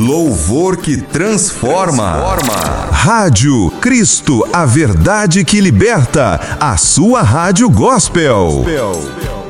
Louvor que transforma. Rádio Cristo, a verdade que liberta. A sua rádio gospel.